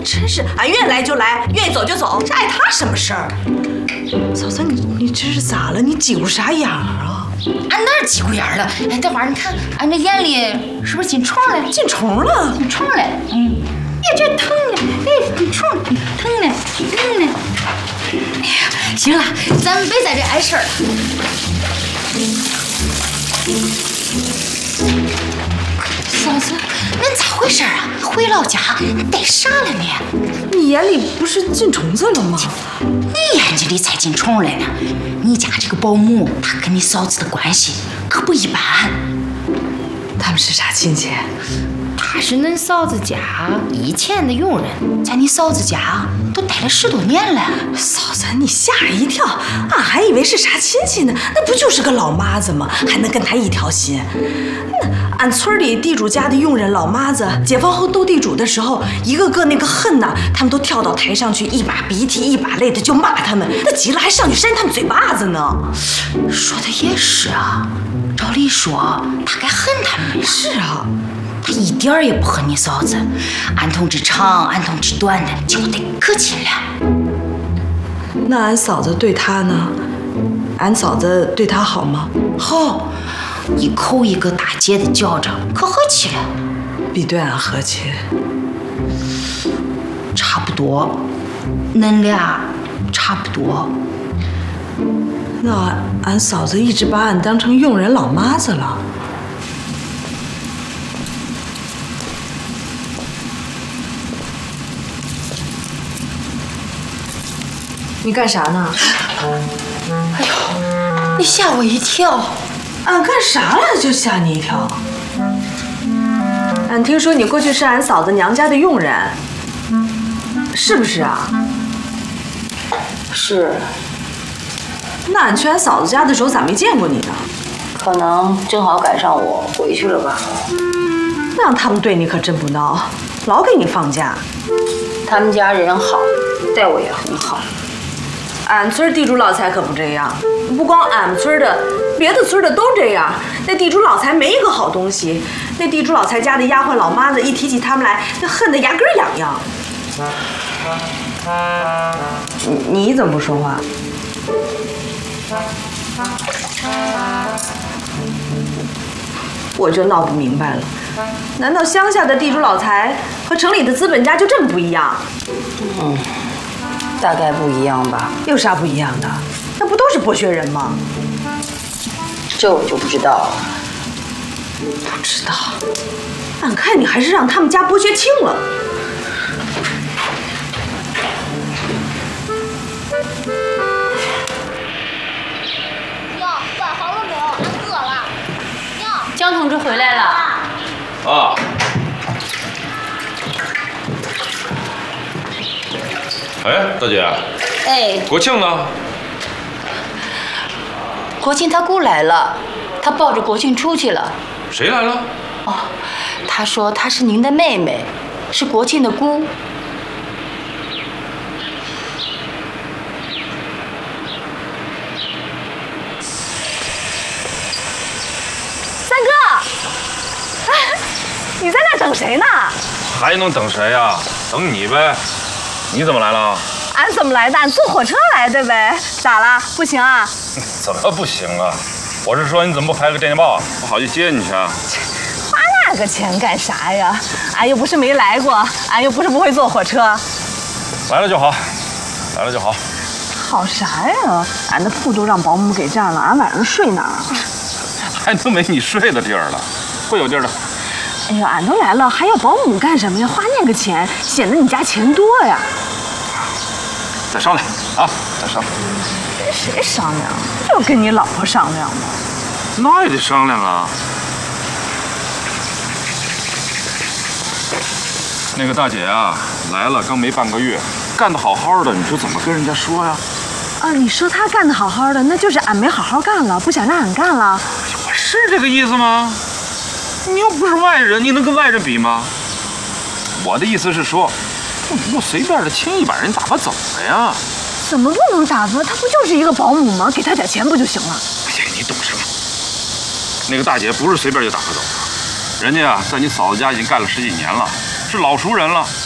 真是，俺愿意来就来，愿意走就走，这碍他什么事儿？嫂子，你这是咋了？你挤咕啥眼儿啊？ 俺哪儿挤咕眼儿了？哎，等会儿你看，俺这眼里是不是进虫了？ 进虫了？ 进虫了。哎，这疼了，哎，进虫了，疼了，疼了。哎呀，行了，咱们别在这碍事儿了。嫂子，恁咋回事啊？回老家带啥了你？ 你眼里不是进虫子了吗？ 你眼睛里才进虫了呢。你家这个保姆，她跟你嫂子的关系可不一般。 他们是啥亲戚？ 他是恁嫂子家以前的佣人，在你嫂子家都待了10多年了。 嫂子，你吓一跳，俺还以为是啥亲戚呢，那不就是个老妈子吗？还能跟他一条心？那俺村里地主家的佣人老妈子，解放后斗地主的时候，一个个那个恨呐，他们都跳到台上去，一把鼻涕一把泪的就骂他们，那急了还上去扇他们嘴巴子呢。 说的也是啊，照理说他该恨他们呀。 是啊。 他一点儿也不恨你嫂子，俺同志长，俺同志短的，就得可亲了。 那俺嫂子对他呢？俺嫂子对他好吗？ 好，一口一个大姐的叫着，可和气了。 比对俺和气？ 差不多，恁俩差不多。 那俺嫂子一直把俺当成佣人老妈子了。你干啥呢？ 哎呦，你吓我一跳！ 俺干啥了就吓你一跳？俺听说你过去是俺嫂子娘家的佣人，是不是啊？ 是。 那俺去俺嫂子家的时候咋没见过你呢？ 可能正好赶上我回去了吧。 那样他们对你可真不孬，老给你放假。 他们家人好，待我也很好。 俺村地主老财可不这样，不光俺们村的，别的村的都这样。那地主老财没一个好东西，那地主老财家的丫鬟老妈子一提起他们来，那恨得牙根痒痒。你怎么不说话？我就闹不明白了，难道乡下的地主老财和城里的资本家就这么不一样？ 大概不一样吧。 有啥不一样的？那不都是剥削人吗？ 这我就不知道了。 不知道，俺看你还是让他们家剥削轻了。 哟，饭好了没有？俺饿了。哟， 江同志回来了。 啊。哎，大姐。 哎， 国庆呢？ 国庆他姑来了，他抱着国庆出去了。 谁来了？ 哦，他说她是您的妹妹，是国庆的姑。 三哥，你在那等谁呢？ 还能等谁呀？等你呗。你怎么来了？ 俺怎么来的？俺坐火车来的呗。咋了？不行啊？ 怎么不行啊？我是说你怎么不拍个电报，我好去接你去啊？ 花那个钱干啥呀？俺又不是没来过，俺又不是不会坐火车。 来了就好，来了就好。 好啥呀？俺的铺都让保姆给占了，俺晚上睡哪儿啊？ 还都没你睡的地儿了，会有地儿的。 哎呀，俺都来了，还要保姆干什么呀？花那个钱，显得你家钱多呀。 再商量啊，再商量。 跟谁商量？就跟你老婆商量嘛。 那也得商量啊。那个大姐啊，来了刚没半个月，干得好好的，你说怎么跟人家说呀？ 啊，你说她干得好好的，那就是俺没好好干了，不想让俺干了。 我是这个意思吗？你又不是外人，你能跟外人比吗？我的意思是说，不能够随便的轻易把人打发走了呀。 怎么不能打发？她不就是一个保姆吗？给她点钱不就行了？ 哎呀，你懂什么？那个大姐不是随便就打发走的，人家啊在你嫂子家已经干了10几年了，是老熟人了。